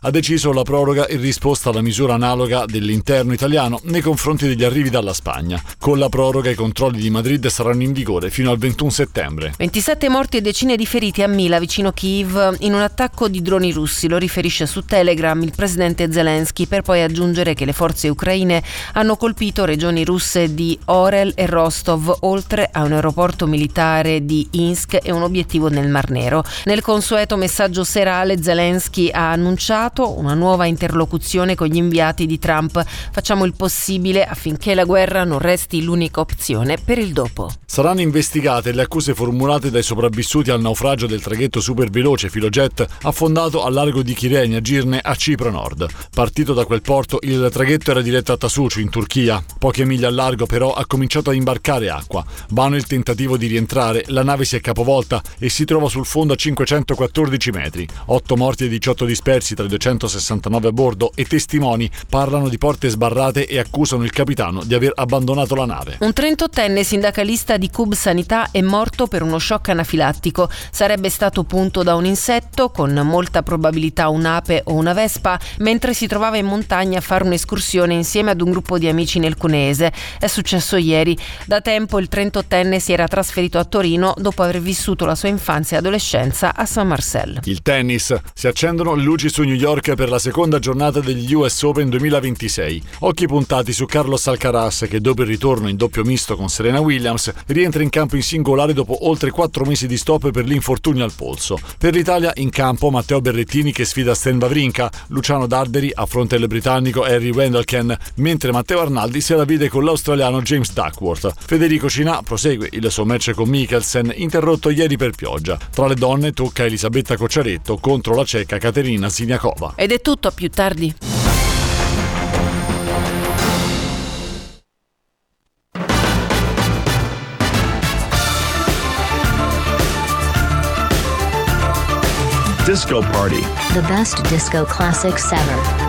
ha deciso la proroga in risposta alla misura analoga dell'interno italiano nei confronti degli arrivi dalla Spagna. Con la proroga i controlli di Madrid saranno in vigore fino al 21 settembre. 27 morti e decine di feriti a Mila, vicino Kiev, in un attacco di droni russi, lo riferisce su Telegram il presidente Zelensky, per poi aggiungere che le forze ucraine hanno colpito regioni russe di Orel e Rostov, oltre a un aeroporto militare di Insk e un obiettivo nel Mar Nero. Nel consueto messaggio serale Zelensky ha annunciato una nuova interlocuzione con gli inviati di Trump. Facciamo il possibile affinché la guerra non resti l'unica opzione per il dopo. Saranno investigate le accuse formulate dai sopravvissuti al naufragio del traghetto superveloce Filojet affondato al largo di Kyrenia, Girne, a Cipro Nord. Partito da quel porto, il traghetto era diretto a Tasuciu, in Turchia. Poche miglia al largo, però, ha cominciato a imbarcare acqua. Vano il tentativo di rientrare, la nave si è capovolta e si trova sul fondo a 514 metri. 8 morti e 18 dispersi tra i 269 a bordo, e testimoni parlano di porte sbarrate e accusano il capitano di aver abbandonato la nave. Un 38enne sindacalista di Cub Sanità è morto per uno shock anafilattico. Sarebbe stato punto da un insetto, con molta probabilità un'ape o una vespa, mentre si trovava in montagna a fare un'escursione insieme ad un gruppo di amici nel Cuneese. È successo ieri. Da tempo il 38enne si era trasferito a Torino dopo aver vissuto la sua infanzia e adolescenza a Saint Marcel. Il tennis. Si accendono le luci su New York per la seconda giornata degli US Open 2026. Occhi puntati su Carlos Alcaraz, che dopo il ritorno in doppio misto con Serena Williams rientra in campo in singolare dopo oltre 4 mesi di stop per l'infortunio al polso. Per l'Italia in campo Matteo Berrettini, che sfida Stan Wawrinka, Luciano Darderi affronta il britannico Harry Wendelken, mentre Matteo Arnaldi se la vede con l'australiano James Duckworth. Federico Cinà prosegue il suo match con Mikkelsen, interrotto ieri per pioggia. Tra le donne tocca Elisabetta Cocciaretto contro la ceca Katerina Siniakova. Ed è tutto, a più tardi. Disco Party. The best disco classics ever.